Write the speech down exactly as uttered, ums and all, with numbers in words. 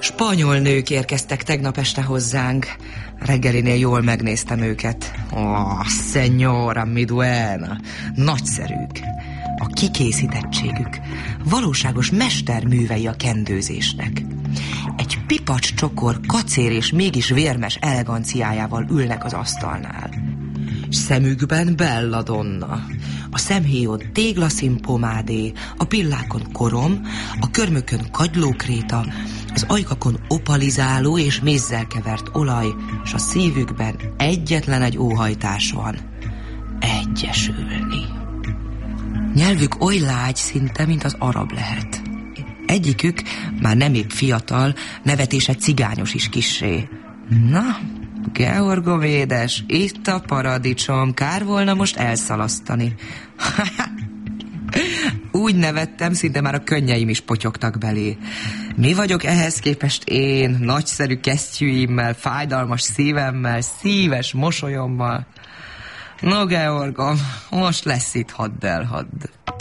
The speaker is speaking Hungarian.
Spanyol nők érkeztek tegnap este hozzánk. Reggelinél jól megnéztem őket. Ó, oh, señora mi buena. Nagyszerűk. A kikészítettségük valóságos mesterművei a kendőzésnek. Egy pipacs csokor kacér és mégis vérmes eleganciájával ülnek az asztalnál. Szemükben belladonna, a szemhéjon téglaszín pomádé, a pillákon korom, a körmökön kagylókréta, az ajkakon opalizáló és mézzel kevert olaj, és a szívükben egyetlen egy óhajtás van: egyesülni. Nyelvük oly lágy szinte, mint az arab lehet. Egyikük, már nem épp fiatal, nevetése cigányos is kissé. Na, Georgom édes, itt a paradicsom, kár volna most elszalasztani. Úgy nevettem, szinte már a könnyeim is potyogtak belé. Mi vagyok ehhez képest én, nagyszerű kesztyűimmel, fájdalmas szívemmel, szíves mosolyommal? No, Georgom, most lesz itt hadd el, hadd.